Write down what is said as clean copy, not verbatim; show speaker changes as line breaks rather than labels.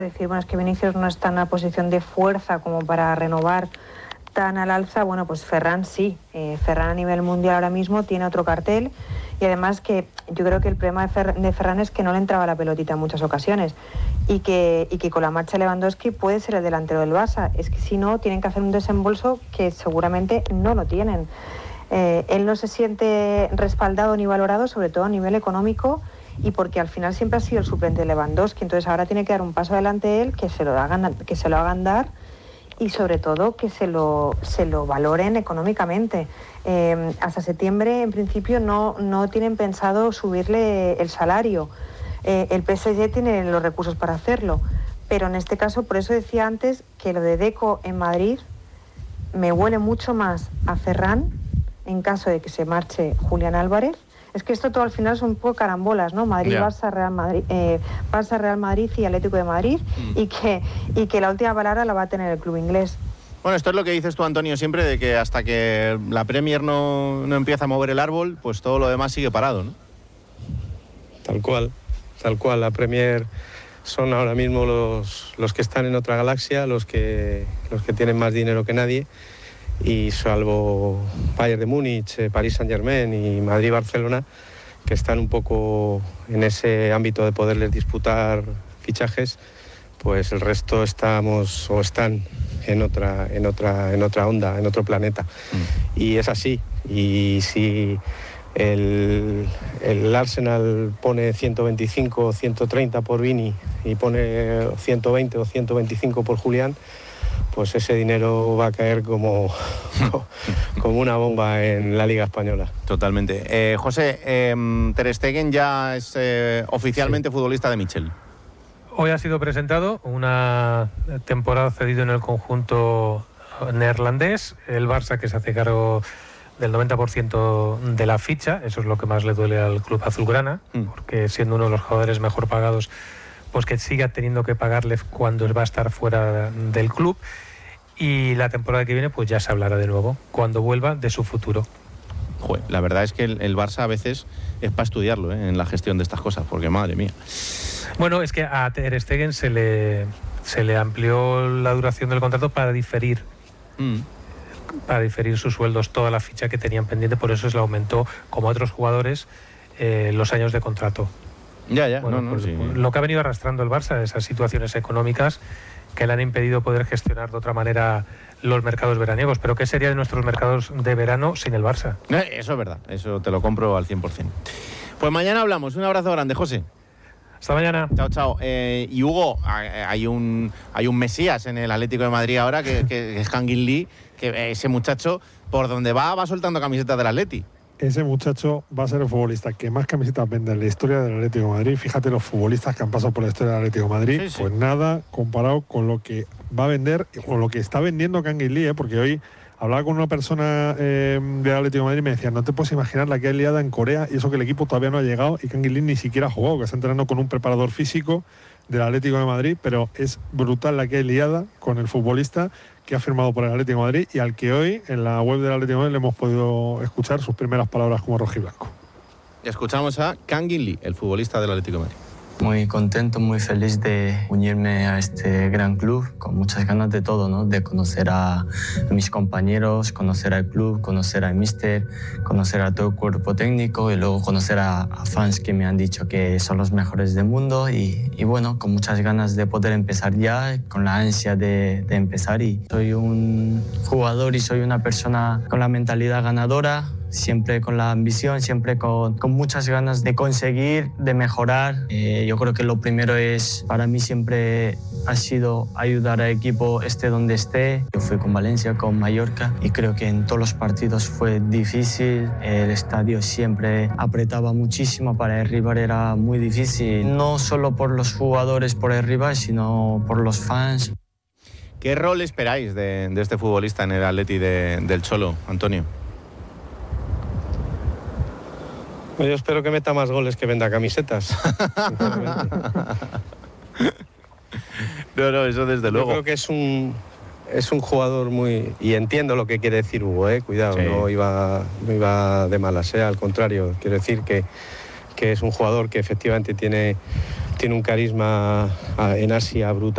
decir, bueno, es que Vinicius no está en una posición de fuerza como para renovar tan al alza. Bueno, pues Ferran sí. Ferran a nivel mundial ahora mismo tiene otro cartel, y además que yo creo que el problema de Ferran es que no le entraba la pelotita en muchas ocasiones, y que con la marcha de Lewandowski puede ser el delantero del Barça. Es que si no, tienen que hacer un desembolso que seguramente no lo tienen. Él no se siente respaldado ni valorado, sobre todo a nivel económico, y porque al final siempre ha sido el suplente de Lewandowski. Entonces ahora tiene que dar un paso adelante él, que se lo hagan dar, y sobre todo que se lo valoren económicamente. Hasta septiembre en principio no tienen pensado subirle el salario. El PSG tiene los recursos para hacerlo, pero en este caso, por eso decía antes que lo de Deco en Madrid me huele mucho más a Ferran en caso de que se marche Julián Álvarez. Es que esto todo al final son un poco carambolas, ¿no? Madrid, yeah. Barça, Real Madrid y Atlético de Madrid, y que la última palabra la va a tener el club inglés.
Bueno, esto es lo que dices tú, Antonio, siempre, de que hasta que la Premier no empieza a mover el árbol, pues todo lo demás sigue parado, ¿no?
Tal cual. La Premier son ahora mismo los que están en otra galaxia, los que tienen más dinero que nadie. Y salvo Bayern de Múnich, París Saint-Germain y Madrid-Barcelona, que están un poco en ese ámbito de poderles disputar fichajes, pues el resto están en otra onda, en otro planeta. Y es así. Y si el Arsenal pone 125 o 130 por Vini y pone 120 o 125 por Julián, pues ese dinero va a caer como una bomba en la Liga Española.
Totalmente. José, Ter Stegen ya es oficialmente futbolista de Michel.
Hoy ha sido presentado, una temporada cedido en el conjunto neerlandés. El Barça, que se hace cargo del 90% de la ficha, eso es lo que más le duele al club azulgrana, porque siendo uno de los jugadores mejor pagados, pues que siga teniendo que pagarle cuando va a estar fuera del club. Y la temporada que viene pues ya se hablará de nuevo, cuando vuelva, de su futuro.
Joder, la verdad es que el Barça a veces es para estudiarlo, en la gestión de estas cosas, porque madre mía.
Bueno, es que a Ter Stegen se le amplió la duración del contrato para diferir sus sueldos, toda la ficha que tenían pendiente, por eso se le aumentó, como a otros jugadores, los años de contrato.
Ya.
Bueno,
sí.
Lo que ha venido arrastrando el Barça, esas situaciones económicas que le han impedido poder gestionar de otra manera los mercados veraniegos. Pero ¿qué sería de nuestros mercados de verano sin el Barça?
Eso es verdad, eso te lo compro al 100%. Pues mañana hablamos. Un abrazo grande, José.
Hasta mañana.
Chao. Y Hugo, hay un mesías en el Atlético de Madrid ahora, que es Kang-in Lee, que ese muchacho, por donde va soltando camisetas del Atleti.
Ese muchacho va a ser el futbolista que más camisetas vende en la historia del Atlético de Madrid. Fíjate los futbolistas que han pasado por la historia del Atlético de Madrid. Sí. Pues nada comparado con lo que va a vender o lo que está vendiendo Kang-in Lee, porque hoy hablaba con una persona del Atlético de Madrid y me decía, no te puedes imaginar la que hay liada en Corea, y eso que el equipo todavía no ha llegado y Kang-in Lee ni siquiera ha jugado, que está entrenando con un preparador físico del Atlético de Madrid, pero es brutal la que hay liada con el futbolista que ha firmado por el Atlético de Madrid y al que hoy en la web del Atlético de Madrid le hemos podido escuchar sus primeras palabras como rojiblanco.
Y escuchamos a Kang-in Lee, el futbolista del Atlético de Madrid.
Muy contento, muy feliz de unirme a este gran club, con muchas ganas de todo, ¿no? De conocer a mis compañeros, conocer al club, conocer al míster, conocer a todo el cuerpo técnico y luego conocer a fans que me han dicho que son los mejores del mundo y bueno, con muchas ganas de poder empezar ya, con la ansia de empezar. Y soy un jugador y soy una persona con la mentalidad ganadora, siempre con la ambición, siempre con muchas ganas de conseguir, de mejorar. Yo creo que lo primero es, para mí siempre ha sido ayudar al equipo esté donde esté. Yo fui con Valencia, con Mallorca y creo que en todos los partidos fue difícil. El estadio siempre apretaba muchísimo, para el rival era muy difícil. No solo por los jugadores, por el rival, sino por los fans.
¿Qué rol esperáis de este futbolista en el Atleti del Cholo, Antonio?
Yo espero que meta más goles que venda camisetas.
No, eso desde luego.
Yo creo que es un jugador muy... Y entiendo lo que quiere decir Hugo, cuidado, sí. No iba de malas, al contrario. Quiero decir que es un jugador que efectivamente tiene un carisma en Asia brutal.